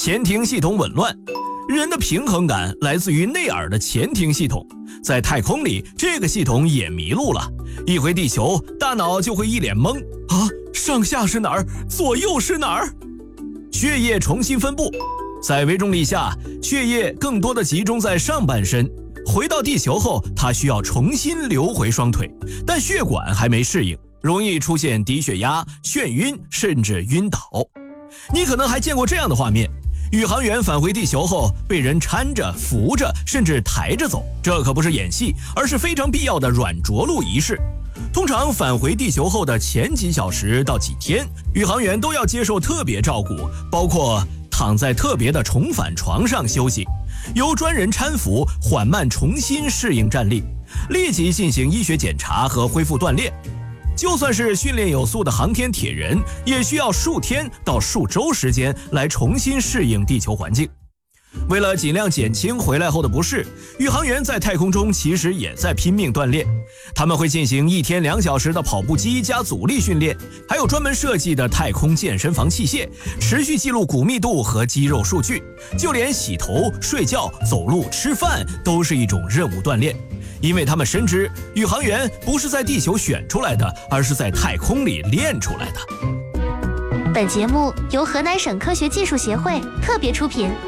前庭系统紊乱。人的平衡感来自于内耳的前庭系统，在太空里，这个系统也迷路了。一回地球，大脑就会一脸懵啊，上下是哪儿？左右是哪儿？血液重新分布，在微重力下，血液更多的集中在上半身。回到地球后，它需要重新流回双腿，但血管还没适应，容易出现低血压、眩晕，甚至晕倒。你可能还见过这样的画面。宇航员返回地球后被人搀着、扶着，甚至抬着走，这可不是演戏，而是非常必要的软着陆仪式。通常返回地球后的前几小时到几天，宇航员都要接受特别照顾，包括躺在特别的重返床上休息，由专人搀扶，缓慢重新适应站立，立即进行医学检查和恢复锻炼。就算是训练有素的航天铁人，也需要数天到数周时间来重新适应地球环境。为了尽量减轻回来后的不适，宇航员在太空中其实也在拼命锻炼。他们会进行1天2小时的跑步机加阻力训练，还有专门设计的太空健身房器械，持续记录骨密度和肌肉数据。就连洗头、睡觉、走路、吃饭都是一种任务锻炼。因为他们深知，宇航员不是在地球选出来的，而是在太空里练出来的。 本节目由河南省科学技术协会特别出品。